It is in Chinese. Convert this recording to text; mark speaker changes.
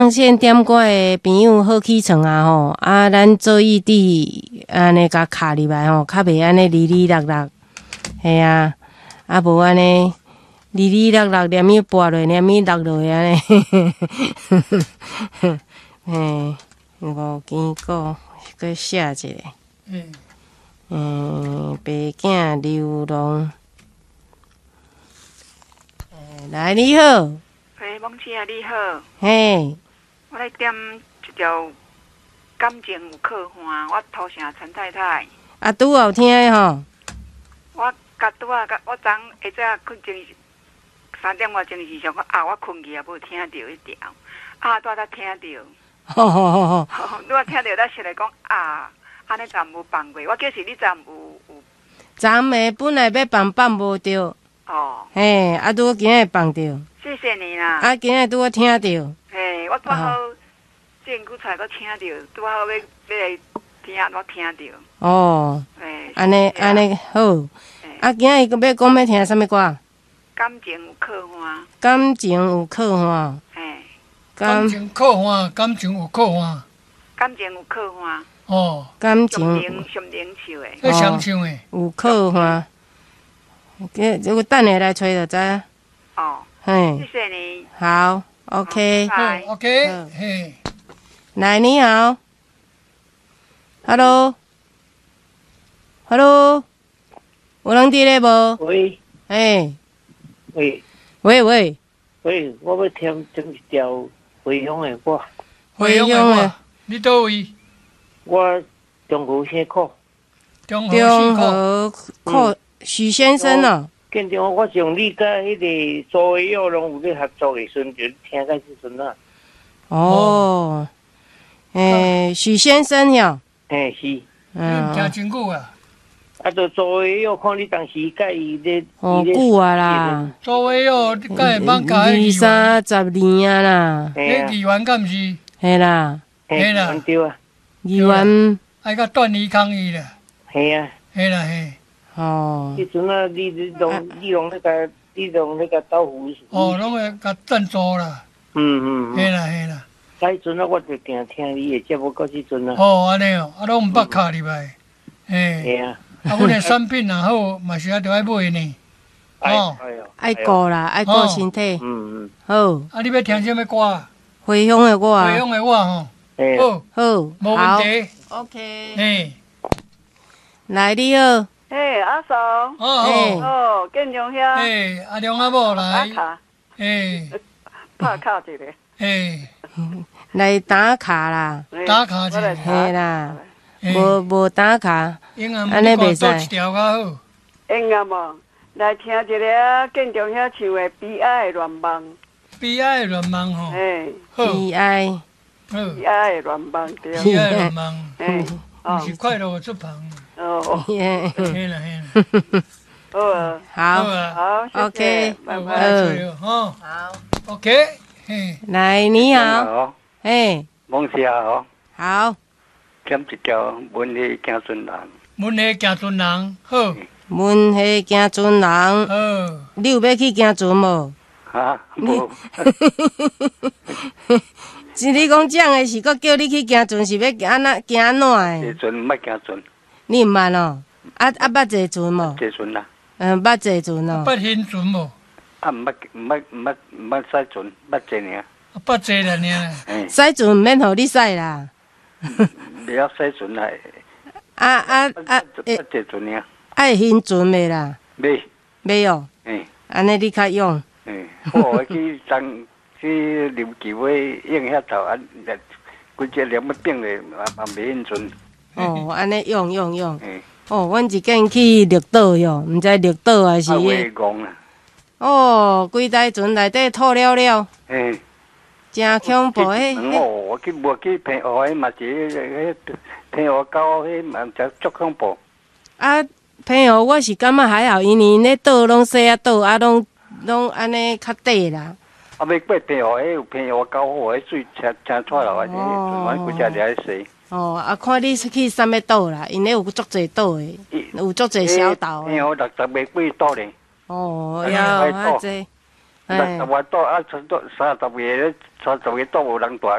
Speaker 1: 线点歌的朋友好起床啊吼，啊，咱做意滴安尼甲卡入来吼，较袂安尼哩哩落落，系啊，啊无安尼哩哩落落，连伊跋落，连伊落落安尼，嘿，5间鼓，搁写一个，白囝流浪，来你好，
Speaker 2: 嘿，梦姐啊，你好，
Speaker 1: 嘿。
Speaker 2: 我来点一条《感情有可欢》，我头城陈太太。
Speaker 1: 啊，拄好听的吼。
Speaker 2: 我拄啊，我昨下早困前3点外钟时上，我困去也无听到迄条，拄仔听到。
Speaker 1: 吼吼吼吼。
Speaker 2: 拄仔听到，咱实来讲安尼昨无放过，我叫是你昨有。
Speaker 1: 昨暝本来要放无着。
Speaker 2: 哦。
Speaker 1: 嘿，啊，拄好今日放着。
Speaker 2: 谢谢你啦。
Speaker 1: 啊，今日拄好听着。
Speaker 2: 嘿，我拄好前久才搁听到，拄好要来听，我听到。
Speaker 1: 哦。
Speaker 2: 嘿。
Speaker 1: 安尼好。啊，今日要讲要听啥物歌？
Speaker 2: 感情有可欢。
Speaker 1: 感情有可欢。
Speaker 2: 嘿。
Speaker 3: 感情可欢，感情有可欢。
Speaker 2: 感情有可欢。
Speaker 3: 哦。
Speaker 1: 感情。
Speaker 2: 上灵唱的。
Speaker 3: 迄相唱的。
Speaker 1: 有可欢。这个等下来吹就知影。
Speaker 2: 哦。
Speaker 1: 嘿。
Speaker 2: 谢谢你。
Speaker 1: 好 ，OK。
Speaker 3: 好 ，OK。嘿。
Speaker 1: 来，你好。Hello。有人伫咧无？
Speaker 4: 喂。
Speaker 1: 嘿。
Speaker 4: 喂。
Speaker 1: 喂，
Speaker 4: 我要听一条回乡的歌。
Speaker 3: 回乡的歌，你倒位？
Speaker 4: 我中和县考。
Speaker 3: 中
Speaker 1: 和考许先生哦。
Speaker 4: 建中我上你甲迄个周维佑拢有咧合作的时阵，就听到即阵啊。
Speaker 1: 哦。许先生哟。
Speaker 4: 嘿，是。
Speaker 3: 你毋听真久啊？
Speaker 4: 啊，就周维佑看你当时甲伊咧。
Speaker 1: 好久啊啦。
Speaker 3: 周维佑，你敢会放假
Speaker 1: ？20-30年啊啦。
Speaker 3: 迄议员敢毋是？
Speaker 1: 嘿啦。
Speaker 4: 嘿啦。对啊。
Speaker 1: 议员。
Speaker 3: 爱甲段义康伊啦。
Speaker 4: 嘿啊。
Speaker 3: 嘿啦嘿。
Speaker 1: 哦。
Speaker 4: 迄阵啊，你拢咧甲豆腐。
Speaker 3: 哦，拢会甲赞助啦。嘿啦嘿啦。
Speaker 4: 迄阵啊，我就定听你的节目到即阵啊。
Speaker 3: 哦，安尼哦，啊，拢毋捌卡入来。
Speaker 4: 嘿啊。
Speaker 3: 啊，阮的产品若好，嘛是爱着爱买呢。
Speaker 4: 哦。
Speaker 1: 爱顾啦，爱顾身体。好。
Speaker 3: 啊，你要听什么歌？
Speaker 1: 回乡的歌。
Speaker 3: 回乡的歌吼。好，无问题。
Speaker 1: OK。
Speaker 3: 嘿。
Speaker 1: 来，你好。
Speaker 2: 嘿，阿嫂。哦，建中遐。
Speaker 3: 嘿，阿良阿某来。
Speaker 2: 打卡。
Speaker 3: 嘿。
Speaker 2: 拍卡一个。
Speaker 3: 嘿。
Speaker 1: 来打卡啦。
Speaker 3: 打卡一个。
Speaker 1: 嘿啦。无打卡。
Speaker 3: 安尼袂使。一条较好。
Speaker 2: 音乐无，来听一个建中遐唱的《悲哀的愿望》。
Speaker 3: 悲哀的愿望吼。
Speaker 2: 嘿。
Speaker 1: 悲哀。
Speaker 2: 悲哀的愿望对。
Speaker 3: 悲哀的愿望。
Speaker 2: 嘿。
Speaker 3: 毋是快乐出旁。
Speaker 2: 哦。
Speaker 3: 嘿啦嘿啦。
Speaker 1: 好。
Speaker 2: 好。
Speaker 1: OK。
Speaker 3: 拜拜。好。OK。嘿。
Speaker 1: 来，你好。嘿。
Speaker 4: 梦霞哦。
Speaker 1: 好。
Speaker 4: 点一条文艺行船人。
Speaker 3: 文艺行船人，好。
Speaker 1: 文艺行船人。
Speaker 3: 好。
Speaker 1: 你有要去行船无？
Speaker 4: 哈，无。
Speaker 1: 是你讲讲的是，搁叫你去行船，是要安怎行安怎的？
Speaker 4: 坐船毋捌行船。
Speaker 1: 你毋捌哦？捌坐船无？
Speaker 4: 坐船啦。
Speaker 1: 捌坐船哦。
Speaker 3: 捌行船无？
Speaker 4: 毋捌驶船，捌坐尔。
Speaker 3: 捌坐啦尔。
Speaker 1: 驶船毋免互你驶啦。
Speaker 4: 袂晓驶船啦。捌坐船尔。
Speaker 1: 爱行船袂啦？袂哦。安尼你较勇。
Speaker 4: 我去琉球尾用遐头啊，规只连要变咧，嘛袂用船。
Speaker 1: 哦，安尼用。哦，阮一间去绿岛哟，毋知绿岛还是。
Speaker 4: 月光啊。
Speaker 1: 哦，规台船内底吐了了。真恐怖
Speaker 4: 我去平湖迄嘛是迄平湖沟迄嘛真足恐怖。
Speaker 1: 啊，平湖我是感觉还好，因为那岛拢细啊岛，啊拢安尼较短啦。
Speaker 4: 啊，要过平湖，迄有平湖沟湖，迄水真出来的，阮规只咧洗。
Speaker 1: 哦，啊，看你去啥物岛啦？因咧有足侪岛的，有足侪小岛的。
Speaker 4: 平湖60个几岛咧。
Speaker 1: 哦，要啊这，
Speaker 4: 60外岛啊，30个，30个岛无人住。